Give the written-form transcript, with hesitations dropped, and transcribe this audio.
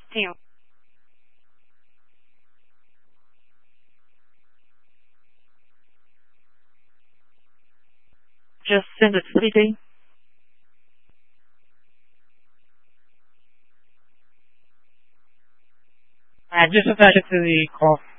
Damn. Just send it to CT. Just attach it to the call.